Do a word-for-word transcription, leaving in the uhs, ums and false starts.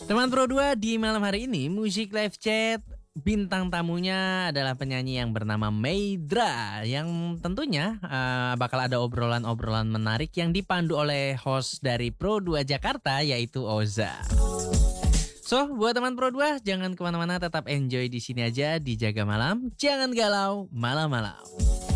Teman Pro dua, di malam hari ini Musik Live Chat bintang tamunya adalah penyanyi yang bernama Meidra, yang tentunya uh, bakal ada obrolan-obrolan menarik yang dipandu oleh host dari Pro dua Jakarta, yaitu Oza. So, buat teman Pro dua, jangan kemana-mana, tetap enjoy di sini aja di Jaga Malam. Jangan galau malam-malam.